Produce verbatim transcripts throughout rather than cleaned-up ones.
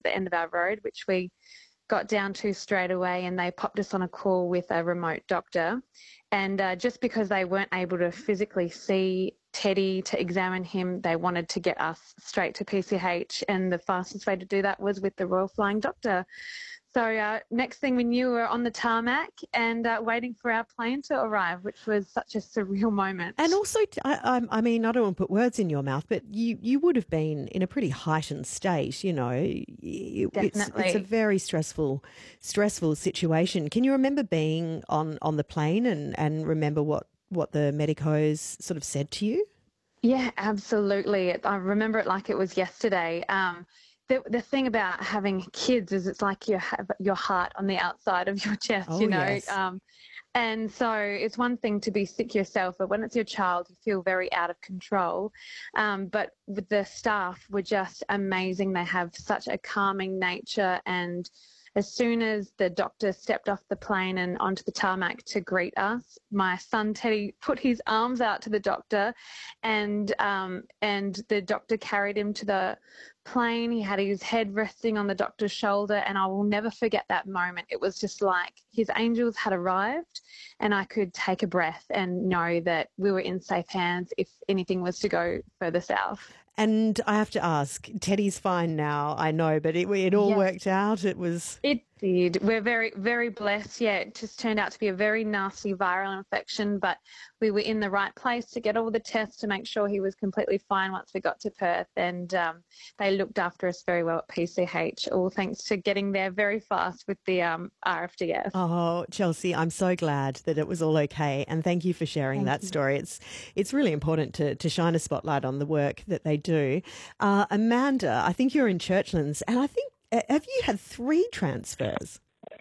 the end of our road, which we got down to straight away, and they popped us on a call with a remote doctor. And uh, just because they weren't able to physically see Teddy to examine him, they wanted to get us straight to P C H, and the fastest way to do that was with the Royal Flying Doctor. So uh, next thing we knew, we were on the tarmac and uh, waiting for our plane to arrive, which was such a surreal moment. And also, I, I mean, I don't want to put words in your mouth, but you, you would have been in a pretty heightened state, you know. It, Definitely. It's, it's a very stressful, stressful situation. Can you remember being on, on the plane and, and remember what, what the medicos sort of said to you? Yeah, absolutely. I remember it like it was yesterday. Um, The, the thing about having kids is it's like you have your heart on the outside of your chest, Oh, you know. yes. Um, and so it's one thing to be sick yourself, but when it's your child, you feel very out of control. Um, but with the staff were just amazing. They have such a calming nature, and as soon as the doctor stepped off the plane and onto the tarmac to greet us, my son Teddy put his arms out to the doctor, and um, and the doctor carried him to the plane. He had his head resting on the doctor's shoulder, and I will never forget that moment. It was just like his angels had arrived, and I could take a breath and know that we were in safe hands if anything was to go further south. And I have to ask, Teddy's fine now, I know, but it, it all Yes. worked out. It was... It did. We're very, very blessed. Yeah, it just turned out to be a very nasty viral infection, but we were in the right place to get all the tests to make sure he was completely fine once we got to Perth, and um, they looked after us very well at P C H, all thanks to getting there very fast with the um, R F D F. Oh, Chelsea, I'm so glad that it was all okay, and thank you for sharing Thank that you. story. It's it's really important to, to shine a spotlight on the work that they do. Uh, Amanda, I think you're in Churchlands, and I think, uh, have you had three transfers?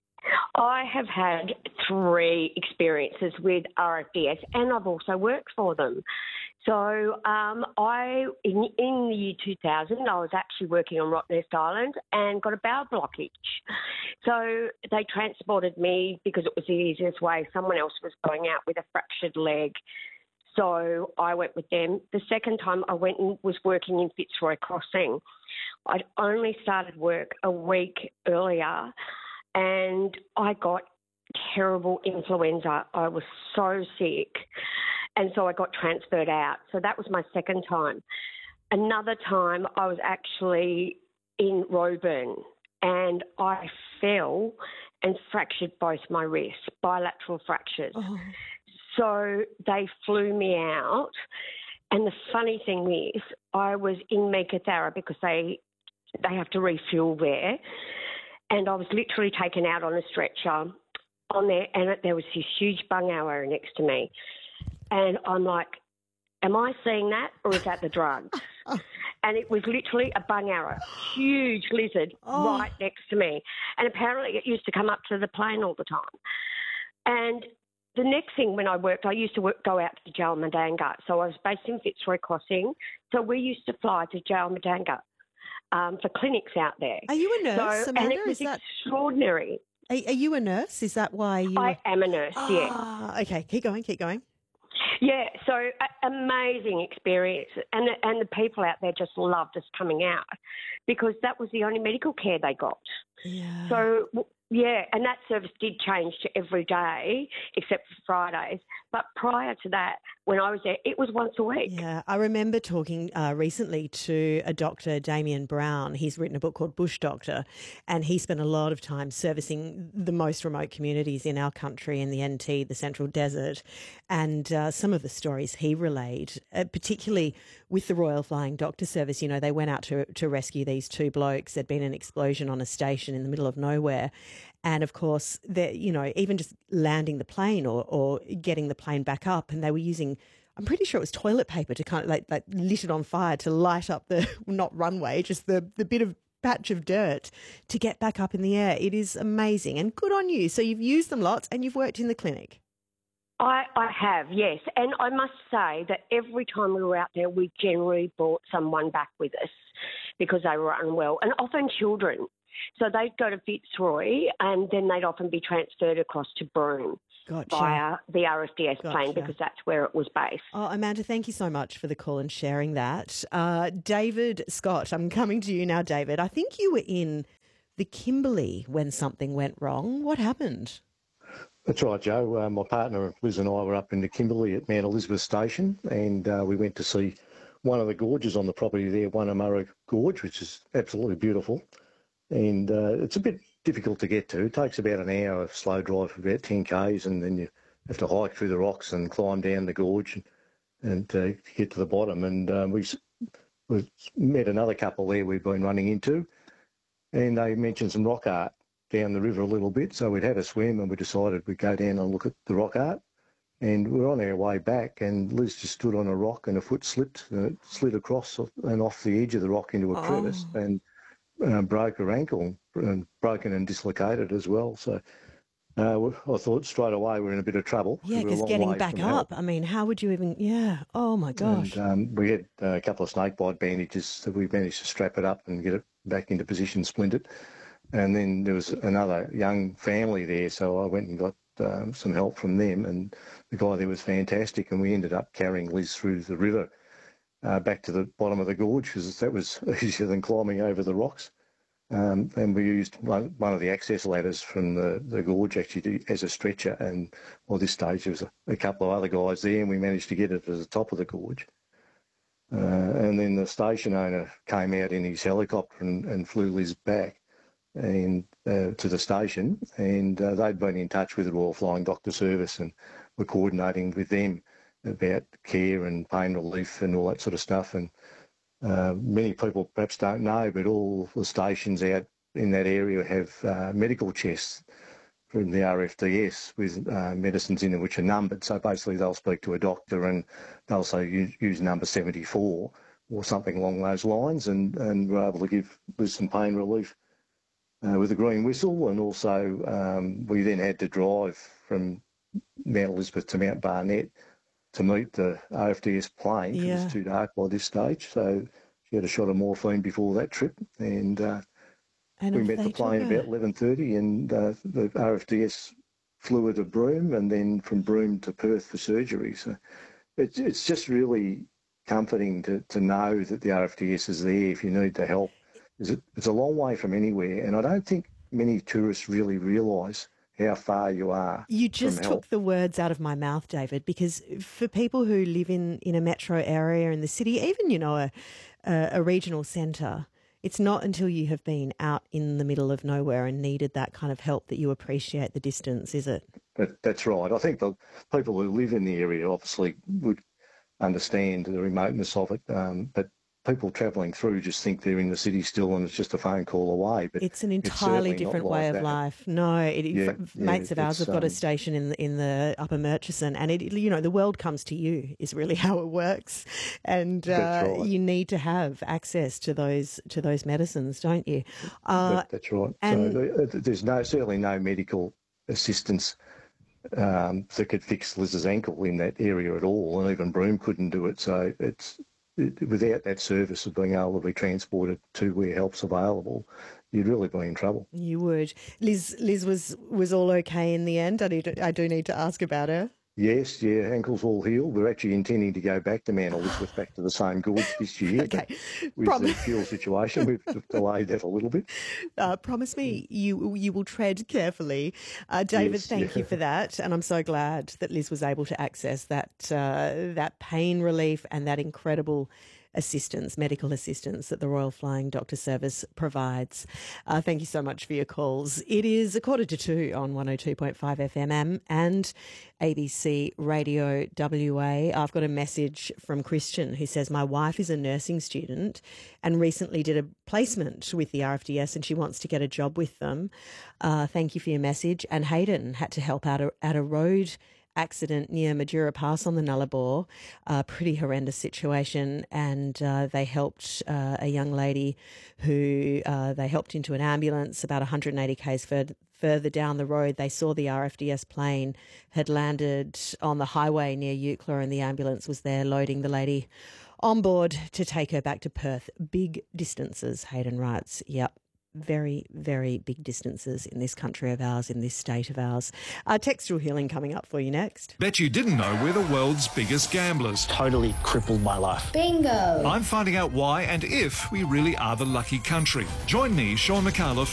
I have had three experiences with R F D S, and I've also worked for them. So um, I, in, in the year two thousand, I was actually working on Rottnest Island and got a bowel blockage. So they transported me because it was the easiest way. Someone else was going out with a fractured leg. So I went with them. The second time I went and was working in Fitzroy Crossing. I'd only started work a week earlier, and I got terrible influenza. I was so sick, and so I got transferred out. So that was my second time. Another time I was actually in Roebourne, and I fell and fractured both my wrists, bilateral fractures. Oh. So they flew me out. And the funny thing is, I was in Meekatharra because they they have to refuel there. And I was literally taken out on a stretcher on there, and it, there was this huge bung arrow next to me. And I'm like, am I seeing that, or is that the drugs? And it was literally a bung arrow, huge lizard Oh. right next to me. And apparently it used to come up to the plane all the time. And the next thing when I worked, I used to work, go out to Jalmadanga. So I was based in Fitzroy Crossing. So we used to fly to Jalmadanga um, for clinics out there. Are you a nurse, so, Amanda? And it was Is that... extraordinary. Are, are you a nurse? Is that why you... I were... am a nurse, yes. Ah, okay, keep going, keep going. Yeah, so a- amazing experience. And the, and the people out there just loved us coming out because that was the only medical care they got. Yeah. So, w- yeah, and that service did change to every day except for Fridays. But prior to that, when I was there, it was once a week. Yeah, I remember talking uh, recently to a doctor, Damien Brown. He's written a book called Bush Doctor, and he spent a lot of time servicing the most remote communities in our country, in the N T, the Central Desert. And uh, some of the stories he relayed, uh, particularly with the Royal Flying Doctor Service, you know, they went out to, to rescue these two blokes. There'd been an explosion on a station in the middle of nowhere. And of course, you know, even just landing the plane or, or getting the plane back up, and they were using, I'm pretty sure it was toilet paper to kind of like, like lit it on fire to light up the, not runway, just the, the bit of patch of dirt to get back up in the air. It is amazing, and good on you. So you've used them lots and you've worked in the clinic. I, I have, yes. And I must say that every time we were out there, we generally brought someone back with us because they were unwell, and often children. So they'd go to Fitzroy and then they'd often be transferred across to Broome Gotcha. via the R F D S Gotcha. plane because that's where it was based. Oh, Amanda, thank you so much for the call and sharing that. Uh, David Scott, I'm coming to you now, David. I think you were in the Kimberley when something went wrong. What happened? That's right, Joe. Uh, my partner Liz and I were up in the Kimberley at Mount Elizabeth Station, and uh, we went to see one of the gorges on the property there, Wannamurra Gorge, which is absolutely beautiful. And uh, it's a bit difficult to get to. It takes about an hour of slow drive for about ten kays, and then you have to hike through the rocks and climb down the gorge and, and uh, get to the bottom. And um, we, we met another couple there we've been running into, and they mentioned some rock art down the river a little bit. So we'd had a swim and we decided we'd go down and look at the rock art. And we were on our way back, and Liz just stood on a rock and a foot slipped, and it slid across and off the edge of the rock into a crevice oh. and uh, broke her ankle, and broken and dislocated as well. So uh, I thought straight away we're in a bit of trouble. Yeah, because getting back up, I mean, how would you even, yeah, oh my gosh. And, um, we had uh, a couple of snake bite bandages, so we managed to strap it up and get it back into position, splintered. And then there was another young family there, so I went and got um, some help from them, and the guy there was fantastic, and we ended up carrying Liz through the river uh, back to the bottom of the gorge, because that was easier than climbing over the rocks. Um, and we used one, one of the access ladders from the, the gorge actually to, as a stretcher, and well, this stage there was a, a couple of other guys there, and we managed to get it to the top of the gorge. Uh, and then the station owner came out in his helicopter and, and flew Liz back and uh, to the station, and uh, they'd been in touch with the Royal Flying Doctor Service and were coordinating with them about care and pain relief and all that sort of stuff. And uh, many people perhaps don't know, but all the stations out in that area have uh, medical chests from the R F D S with uh, medicines in them which are numbered. So basically they'll speak to a doctor and they'll say use, use number seventy-four or something along those lines, and, and we're able to give Liz some pain relief Uh, with a green whistle. And also um, we then had to drive from Mount Elizabeth to Mount Barnett to meet the R F D S plane, because yeah. it's too dark by this stage. So she had a shot of morphine before that trip, and, uh, and we met the plane about eleven thirty, and uh, the R F D S flew her to Broome, and then from Broome to Perth for surgery. So it's, it's just really comforting to, to know that the R F D S is there if you need the help. It's a long way from anywhere, and I don't think many tourists really realise how far you are. You just from took help. the words out of my mouth, David, because for people who live in, in a metro area in the city, even, you know, a, a, a regional centre, it's not until you have been out in the middle of nowhere and needed that kind of help that you appreciate the distance, is it? That, that's right. I think the people who live in the area obviously would understand the remoteness of it, um, but people travelling through just think they're in the city still and it's just a phone call away. But it's an entirely it's different like way of that. life. No, it, yeah, mates yeah, of ours have got um, a station in the, in the Upper Murchison, and it, you know, the world comes to you is really how it works, and uh, right. you need to have access to those to those medicines, don't you? Uh, that, that's right. And so there's no certainly no medical assistance um, that could fix Liz's ankle in that area at all, and even Broome couldn't do it. So it's it, without that service of being able to be transported to where help's available, you'd really be in trouble. You would. Liz Liz was was all okay in the end. I need to, I do need to ask about her. Yes, yeah, ankle's all healed. We're actually intending to go back to Mount Elizabeth, back to the same gorge this year. Okay. With Prom- the fuel situation, we've delayed that a little bit. Uh, promise me you you will tread carefully. Uh, David, Yes, thank yeah. you for that. And I'm so glad that Liz was able to access that uh, that pain relief and that incredible assistance, medical assistance that the Royal Flying Doctor Service provides. Uh, thank you so much for your calls. It is a quarter to two on one oh two point five F M and A B C Radio W A. I've got a message from Christian who says, my wife is a nursing student and recently did a placement with the R F D S and she wants to get a job with them. Uh, thank you for your message. And Hayden had to help out a, at a road accident near Majura Pass on the Nullarbor, a pretty horrendous situation, and uh, they helped uh, a young lady who uh, they helped into an ambulance about one hundred eighty kays further, further down the road. They saw the R F D S plane had landed on the highway near Eucla and the ambulance was there loading the lady on board to take her back to Perth. Big distances, Hayden writes. Yep. very, very big distances in this country of ours, in this state of ours. Uh, textual healing coming up for you next. Bet you didn't know we're the world's biggest gamblers. Totally crippled my life. Bingo! I'm finding out why and if we really are the lucky country. Join me, Sean McAuliffe,